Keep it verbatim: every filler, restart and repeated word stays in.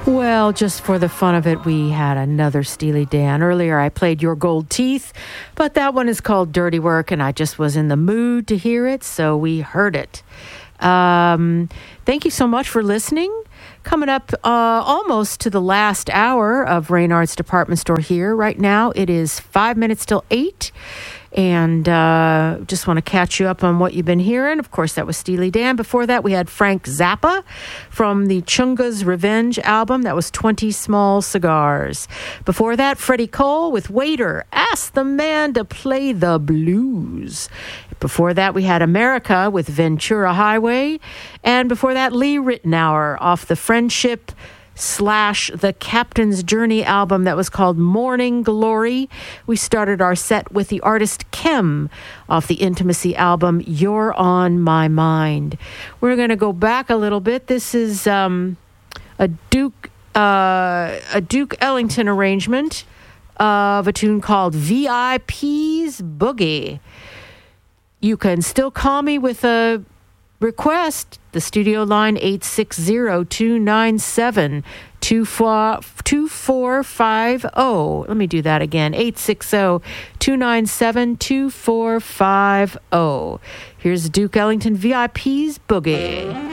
Well, just for the fun of it, we had another Steely Dan. Earlier, I played Your Gold Teeth, but that one is called Dirty Work, and I just was in the mood to hear it, so we heard it. Um, thank you so much for listening. Coming up uh, almost to the last hour of Reynard's Department Store here. Right now, it is five minutes till eight. And uh, just want to catch you up on what you've been hearing. Of course, that was Steely Dan. Before that, we had Frank Zappa from the Chunga's Revenge album. That was twenty Small Cigars. Before that, Freddie Cole with Waiter, Ask the Man to Play the Blues. Before that, we had America with Ventura Highway. And before that, Lee Ritenour off the Friendship slash the Captain's Journey album that was called Morning Glory. We started our set with the artist Kem off the Intimacy album You're on My Mind. We're going to go back a little bit. This is um, a Duke uh, a Duke Ellington arrangement of a tune called V I P's Boogie. You can still call me with a request. The studio line eight six zero, two nine seven, two four five zero. Let me do that again. eight six zero, two nine seven, two four five zero. Here's Duke Ellington V I P's Boogie.